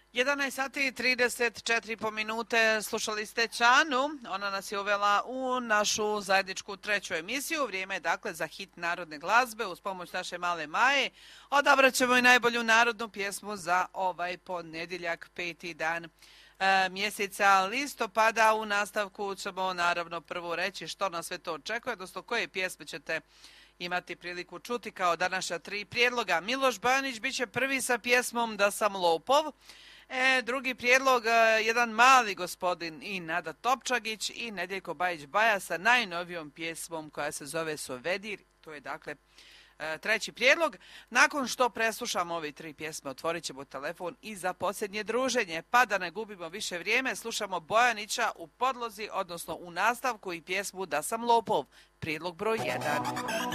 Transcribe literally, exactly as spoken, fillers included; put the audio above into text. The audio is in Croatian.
jedanaest sati i trideset četiri po minute, slušali ste Čanu, ona nas je uvela u našu zajedničku treću emisiju, vrijeme je dakle za hit narodne glazbe uz pomoć naše male Maje. Odabrat ćemo i najbolju narodnu pjesmu za ovaj ponedjeljak, peti dan e, mjeseca listopada. U nastavku ćemo naravno prvo reći što nas sve to očekuje, odnosno koje pjesme ćete imati priliku čuti kao današnja tri prijedloga. Miloš Bojanić bit će prvi sa pjesmom Da sam lopov. E, drugi prijedlog, jedan mali gospodin i Nada Topčagić i Nedjeljko Bajić-Baja sa najnovijom pjesmom koja se zove Sovedir. To je dakle treći prijedlog. Nakon što preslušamo ovi tri pjesme, otvorit ćemo telefon i za posljednje druženje. Pa da ne gubimo više vrijeme, slušamo Bojanića u podlozi, odnosno u nastavku i pjesmu Da sam lopov. Prijedlog broj jedan.